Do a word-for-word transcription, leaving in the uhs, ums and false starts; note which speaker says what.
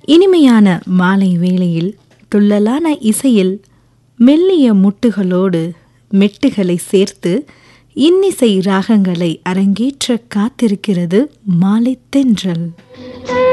Speaker 1: இனிமையான மாலை வேளையில் துள்ளலான இசையில் மெல்லிய முட்டுகளோடு மெட்டுகளை சேர்த்து இன்னிசை ராகங்களை அரங்கேற்ற காத்திருக்கிறது மாலை தென்றல்.